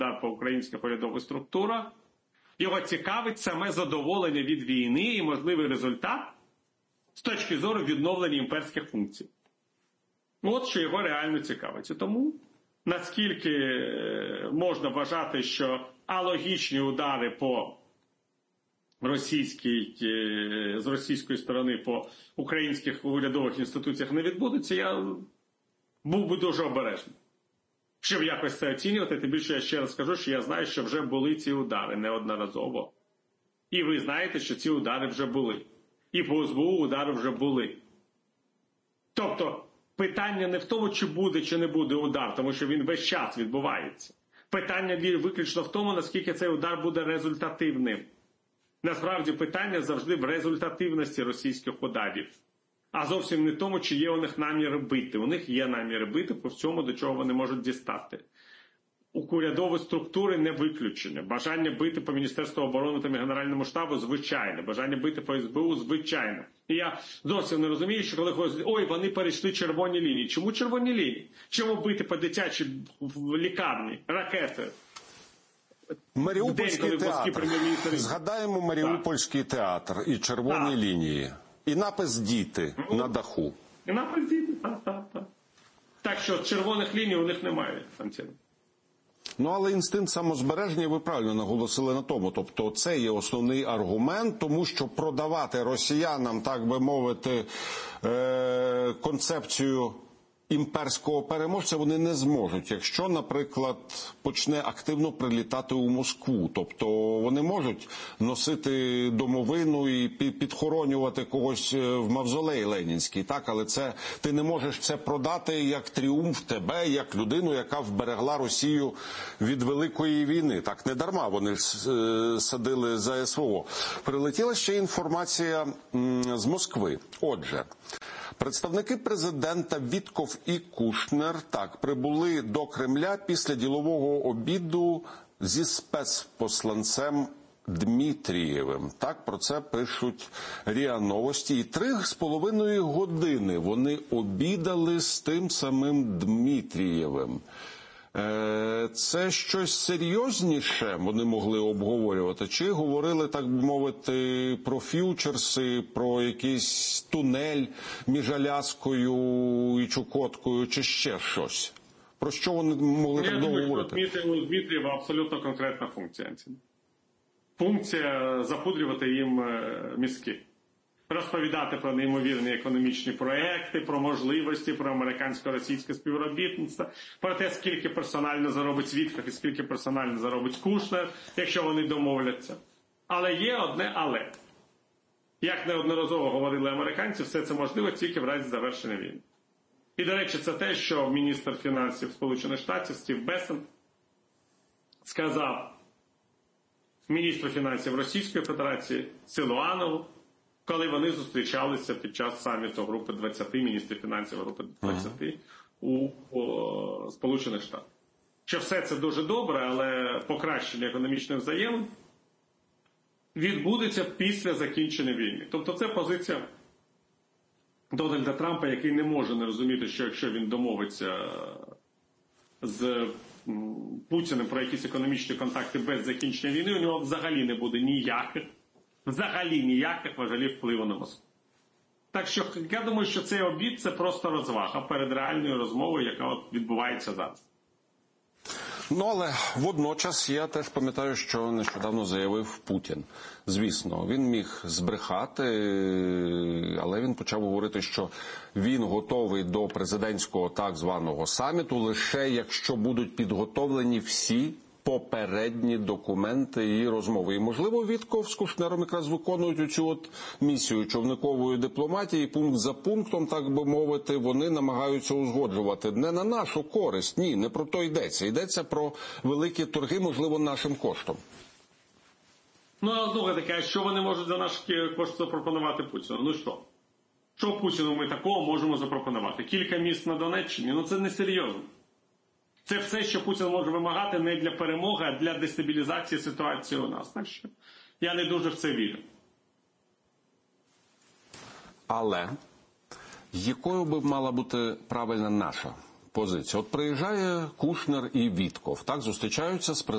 по українських урядових структурах. Його цікавить саме задоволення від війни і можливий результат з точки зору відновлення імперських функцій. От що його реально цікавить. І тому, наскільки можна вважати, що алогічні удари по з російської сторони по українських урядових інституціях не відбудуться, я був би дуже обережний, щоб якось це оцінювати. Тим більше я ще раз скажу, що я знаю, що вже були ці удари неодноразово. І ви знаєте, що ці удари вже були. І по СБУ удари вже були. Тобто, питання не в тому, чи буде, чи не буде удар, тому що він весь час відбувається. Питання виключно в тому, наскільки цей удар буде результативним. Насправді, питання завжди в результативності російських ударів. А зовсім не в тому, чи є у них наміри бити. У них є наміри бити по всьому, до чого вони можуть дістати. У урядової структури не виключення. Бажання бити по Міністерству оборони та Генеральному штабу – звичайно. Бажання бити по СБУ – звичайно. І я зовсім не розумію, що коли говорять, ой, вони перейшли червоні лінії. Чому червоні лінії? Чому бити по дитячій лікарні, ракети? Маріупольський театр. Згадаємо Маріупольський театр і червоні лінії. І напис «Діти» на даху. І напис «Діти», так. Так що червоних ліній у них немає. Ну, але інстинкт самозбереження, ви правильно наголосили на тому. Тобто це є основний аргумент, тому що продавати росіянам, так би мовити, концепцію імперського переможця вони не зможуть, якщо, наприклад, почне активно прилітати у Москву. Тобто вони можуть носити домовину і підхоронювати когось в мавзолей ленінський, так? Але це ти не можеш це продати як тріумф тебе, як людину, яка вберегла Росію від Великої війни. Так, не дарма вони садили за СВО. Прилетіла ще інформація з Москви. Отже, представники президента Вітков і Кушнер прибули до Кремля після ділового обіду зі спецпосланцем Дмитрієвим. Так, про це пишуть РІА Новості. І 3,5 години вони обідали з тим самим Дмитрієвим. Це щось серйозніше вони могли обговорювати? Чи говорили, так би мовити, про ф'ючерси, про якийсь тунель між Аляскою і Чукоткою, чи ще щось? Про що вони могли так довго говорити? У Дмитрієва абсолютно конкретна функція. Функція запудрювати їм мізки. Розповідати про неймовірні економічні проекти, про можливості, про американсько-російське співробітництво, про те, скільки персонально заробить Вітков і скільки персонально заробить Кушнер, якщо вони домовляться. Але є одне «але». Як неодноразово говорили американці, все це можливо тільки в разі завершення війни. І, до речі, це те, що міністр фінансів Сполучених Штатів Стів Бесент сказав міністру фінансів Російської Федерації Силуанову, коли вони зустрічалися під час саміту Групи 20, міністрів фінансів Групи 20 у Сполучених Штатах. Що все це дуже добре, але покращення економічних взаємин відбудеться після закінчення війни. Тобто це позиція Дональда Трампа, який не може не розуміти, що якщо він домовиться з Путіним про якісь економічні контакти без закінчення війни, у нього взагалі не буде ніяких важелів впливу на Москву. Так що я думаю, що цей обід – це просто розвага перед реальною розмовою, яка от відбувається зараз. Ну, але водночас я теж пам'ятаю, що нещодавно заявив Путін. Звісно, він міг збрехати, але він почав говорити, що він готовий до президентського так званого саміту лише якщо будуть підготовлені всі попередні документи і розмови. І, можливо, Вітков з Кушнером якраз виконують оцю от місію човникової дипломатії, пункт за пунктом, так би мовити, вони намагаються узгоджувати. Не на нашу користь, ні, не про то йдеться. Йдеться про великі торги, можливо, нашим коштом. Ну, а знову таки, а що вони можуть за наші кошти запропонувати Путіну? Ну що? Що Путіну ми такого можемо запропонувати? Кілька міст на Донеччині? Ну, це несерйозно. Це все, що Путін може вимагати не для перемоги, а для дестабілізації ситуації у нас. Так що я не дуже в це вірю. Але якою би мала бути правильна наша позиція? От приїжджає Кушнер і Вітков, так, зустрічаються з президентом